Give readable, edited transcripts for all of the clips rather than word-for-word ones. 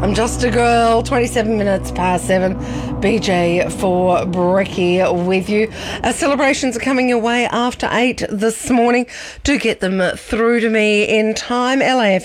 I'm just a girl, 27 minutes past 7. BJ for Brekkie with you. Our celebrations are coming your way after 8 this morning. Do get them through to me in time.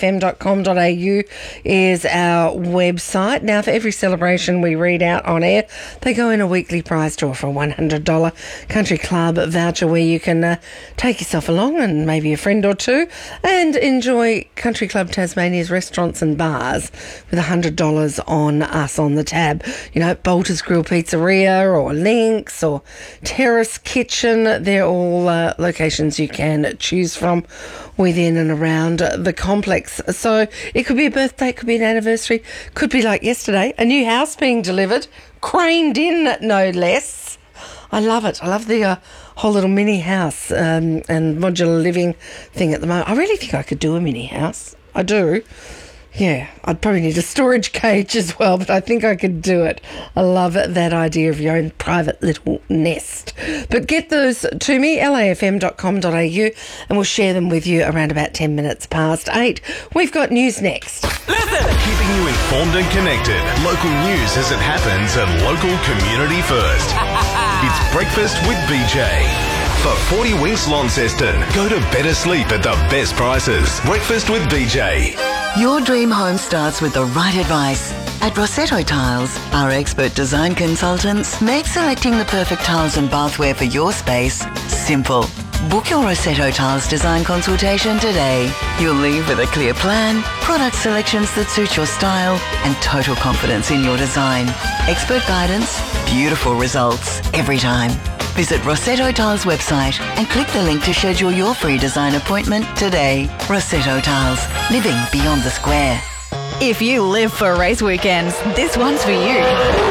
lafm.com.au is our website. Now, for every celebration we read out on air, they go in a weekly prize draw for a $100 country club voucher where you can take yourself along and maybe a friend or two and enjoy Country Club Tasmania's restaurants and bars with $100 on us on the tab. You know, Bolter's Grill Pizzeria or Lynx or Terrace Kitchen. They're all locations you can choose from within and around the complex. So it could be a birthday, it could be an anniversary, could be like yesterday, a new house being delivered, craned in no less. I love it. I love the whole little mini house and modular living thing at the moment. I really think I could do a mini house. I do. Yeah, I'd probably need a storage cage as well, but I think I could do it. I love that idea of your own private little nest. But get those to me, lafm.com.au, and we'll share them with you around about 10 minutes past 8. We've got news next. Listen! Keeping you informed and connected. Local news as it happens and local community first. It's Breakfast with BJ. For 40 Winks Launceston, go to better sleep at the best prices. Breakfast with BJ. Your dream home starts with the right advice. At Rossetto Tiles, our expert design consultants make selecting the perfect tiles and bathware for your space simple. Book your Rossetto Tiles design consultation today. You'll leave with a clear plan, product selections that suit your style, and total confidence in your design. Expert guidance, beautiful results every time. Visit Rossetto Tiles website and click the link to schedule your free design appointment today. Rossetto Tiles, living beyond the square. If you live for race weekends, this one's for you.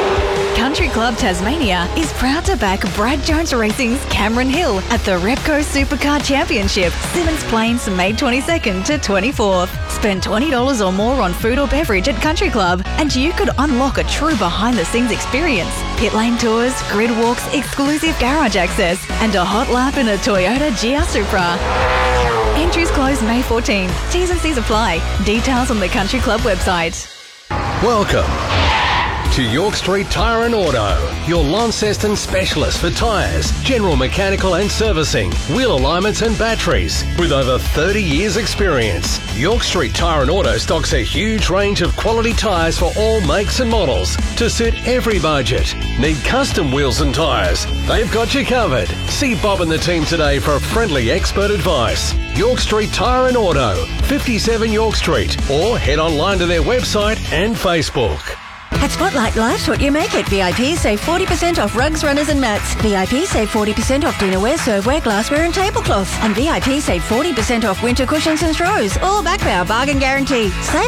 Country Club Tasmania is proud to back Brad Jones Racing's Cameron Hill at the Repco Supercar Championship, Symmons Plains, May 22nd to 24th. Spend $20 or more on food or beverage at Country Club and you could unlock a true behind-the-scenes experience. Pit lane tours, grid walks, exclusive garage access, and a hot lap in a Toyota GR Supra. Entries close May 14th. T's and C's apply. Details on the Country Club website. Welcome to York Street Tyre and Auto, your Launceston specialist for tyres, general mechanical and servicing, wheel alignments and batteries. With over 30 years experience, York Street Tyre and Auto stocks a huge range of quality tyres for all makes and models to suit every budget. Need custom wheels and tyres? They've got you covered. See Bob and the team today for friendly expert advice. York Street Tyre and Auto, 57 York Street, or head online to their website and Facebook. At Spotlight, life's what you make it. VIP save 40% off rugs, runners and mats. VIP save 40% off dinnerware, serveware, glassware and tablecloths. And VIP save 40% off winter cushions and throws. All backed by our bargain guarantee. Save